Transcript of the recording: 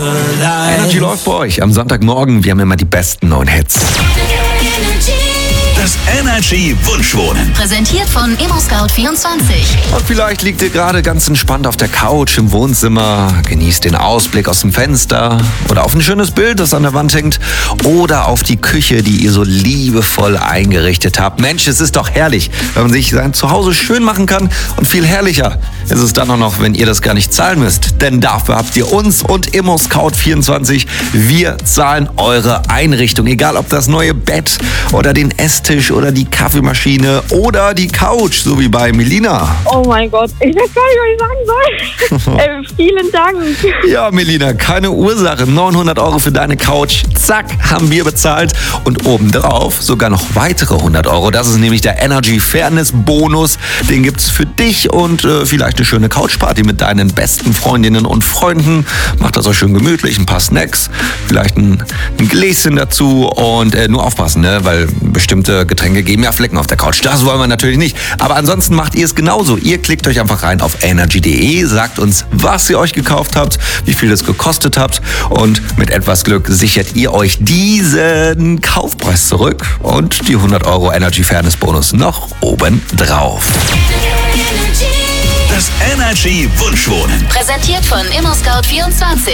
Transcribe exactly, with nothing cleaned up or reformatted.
Energy läuft bei euch am Sonntagmorgen. Wir haben immer die besten neuen Hits. Das Energy Wunschwohnen. Präsentiert von ImmoScout vierundzwanzig. Und vielleicht liegt ihr gerade ganz entspannt auf der Couch im Wohnzimmer, genießt den Ausblick aus dem Fenster oder auf ein schönes Bild, das an der Wand hängt oder auf die Küche, die ihr so liebevoll eingerichtet habt. Mensch, es ist doch herrlich, wenn man sich sein Zuhause schön machen kann, und viel herrlicher ist es dann auch noch, wenn ihr das gar nicht zahlen müsst. Denn dafür habt ihr uns und ImmoScout vierundzwanzig. Wir zahlen eure Einrichtung, egal ob das neue Bett oder den Esstisch oder die Kaffeemaschine oder die Couch, so wie bei Melina. Oh mein Gott, ich weiß gar nicht, was ich sagen soll. äh, vielen Dank. Ja, Melina, keine Ursache. neunhundert Euro für deine Couch. Zack, haben wir bezahlt. Und obendrauf sogar noch weitere hundert Euro. Das ist nämlich der Energy Fairness Bonus. Den gibt's für dich und äh, vielleicht eine schöne Couchparty mit deinen besten Freundinnen und Freunden. Macht das euch schön gemütlich, ein paar Snacks, vielleicht ein, ein Gläschen dazu und äh, nur aufpassen, ne? Weil bestimmte Getränke geben ja Flecken auf der Couch. Das wollen wir natürlich nicht. Aber ansonsten macht ihr es genauso. Ihr klickt euch einfach rein auf energy punkt de, sagt uns, was ihr euch gekauft habt, wie viel es gekostet habt, und mit etwas Glück sichert ihr euch diesen Kaufpreis zurück und die hundert Euro Energy Fairness Bonus noch oben drauf. Das Energy Wunschwohnen. Präsentiert von ImmoScout vierundzwanzig.